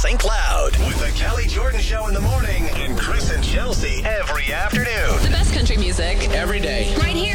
St. Cloud. With the Kelly Jordan Show in the morning and Chris and Chelsea every afternoon. The best country music. Every day. Right here.